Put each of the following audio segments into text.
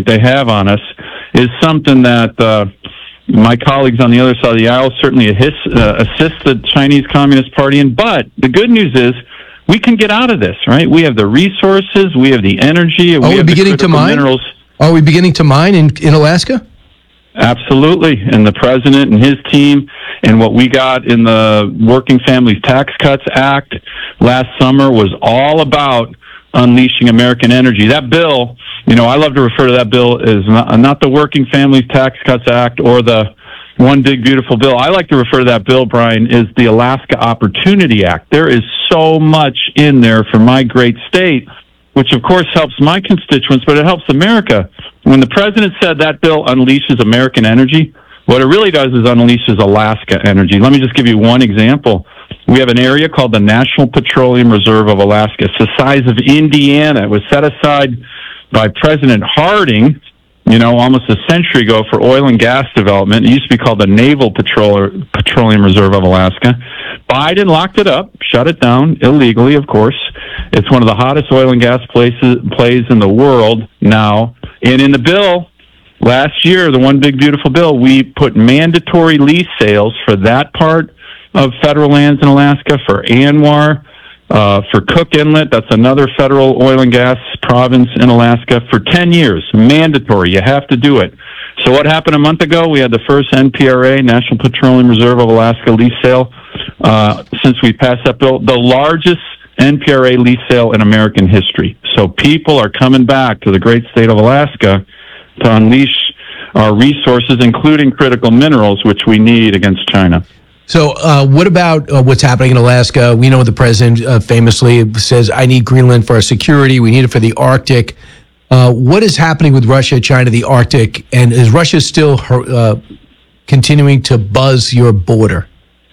viewpoint they have on us is something that my colleagues on the other side of the aisle certainly assist the Chinese Communist Party in. But the good news is we can get out of this, right? We have the resources, we have the energy, we have the critical minerals. Are we beginning to mine in Alaska? Absolutely. And the president and his team and what we got in the Working Families Tax Cuts Act last summer was all about unleashing American energy. That bill, I love to refer to that bill as not the Working Families Tax Cuts Act or the One Big Beautiful Bill. I like to refer to that bill, Brian, as the Alaska Opportunity Act. There is so much in there for my great state, which of course helps my constituents, but it helps America. When the president said that bill unleashes American energy, what it really does is unleashes Alaska energy. Let me just give you one example. We have an area called the National Petroleum Reserve of Alaska. It's the size of Indiana. It was set aside by President Harding, almost a century ago for oil and gas development. It used to be called the Naval Petroleum Reserve of Alaska. Biden locked it up, shut it down illegally, of course. It's one of the hottest oil and gas plays in the world now. And in the bill, last year, the One Big Beautiful Bill, we put mandatory lease sales for that part of federal lands in Alaska, for ANWR, for Cook Inlet, that's another federal oil and gas province in Alaska, for 10 years. Mandatory. You have to do it. So what happened a month ago? We had the first NPRA, National Petroleum Reserve of Alaska, lease sale since we passed that bill. The largest NPRA lease sale in American history. So people are coming back to the great state of Alaska to unleash our resources, including critical minerals, which we need against China. So what about what's happening in Alaska? We know the president famously says, I need Greenland for our security. We need it for the Arctic. What is happening with Russia, China, the Arctic? And is Russia still continuing to buzz your border?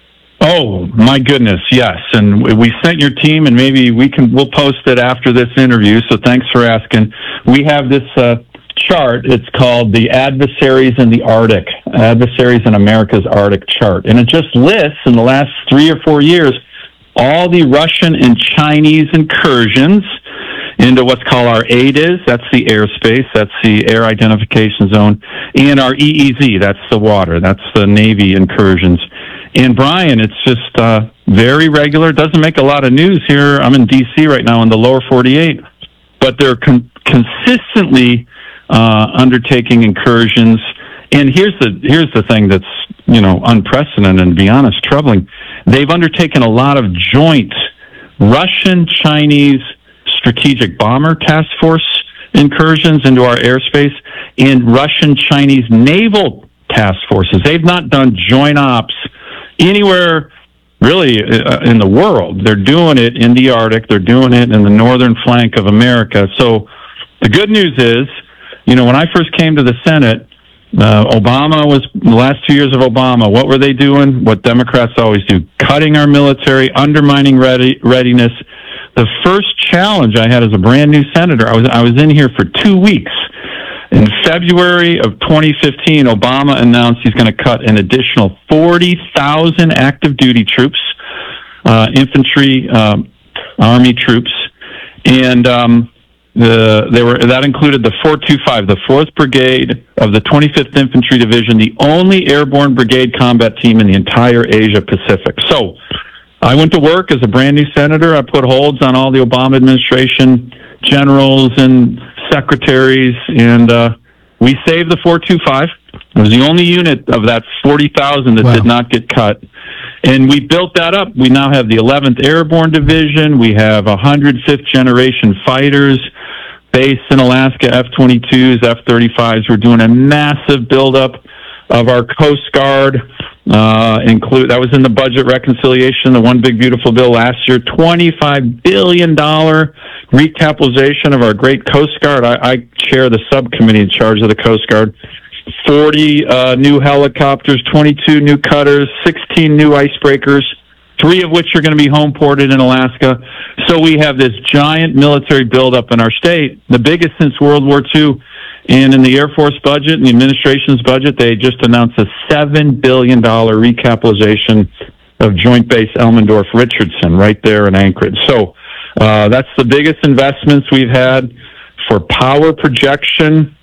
Oh, my goodness, yes. And we sent your team, and maybe we'll post it after this interview, so thanks for asking. We have this chart. It's called the Adversaries in the Arctic, Adversaries in America's Arctic chart. And it just lists, in the last 3 or 4 years, all the Russian and Chinese incursions into what's called our ADIZ, that's the airspace, that's the air identification zone, and our EEZ, that's the water, that's the Navy incursions. And Brian, it's just very regular. It doesn't make a lot of news here. I'm in D.C. right now in the lower 48, but they're consistently undertaking incursions. And here's the thing that's unprecedented and, to be honest, troubling. They've undertaken a lot of joint Russian-Chinese strategic bomber task force incursions into our airspace and Russian-Chinese naval task forces. They've not done joint ops anywhere really in the world. They're doing it in the Arctic. They're doing it in the northern flank of America. So the good news is, when I first came to the Senate, Obama was, the last 2 years of Obama, what were they doing? What Democrats always do, cutting our military, undermining readiness. The first challenge I had as a brand new senator, I was in here for 2 weeks. In February of 2015, Obama announced he's going to cut an additional 40,000 active duty troops, infantry, Army troops, and that included the 425, the 4th Brigade of the 25th Infantry Division, the only airborne brigade combat team in the entire Asia Pacific. So I went to work as a brand new senator. I put holds on all the Obama administration generals and secretaries, and we saved the 425. It was the only unit of that 40,000 that did not get cut. And we built that up. We now have the 11th Airborne Division. We have 105th generation fighters based in Alaska, F-22s, F-35s. We're doing a massive buildup of our Coast Guard. That was in the budget reconciliation, the One Big Beautiful Bill last year, $25 billion recapitalization of our great Coast Guard. I chair the subcommittee in charge of the Coast Guard. 40 new helicopters, 22 new cutters, 16 new icebreakers, 3 of which are going to be home ported in Alaska. So we have this giant military buildup in our state, the biggest since World War II. And in the Air Force budget and the administration's budget, they just announced a $7 billion recapitalization of Joint Base Elmendorf-Richardson right there in Anchorage. So that's the biggest investments we've had for power projection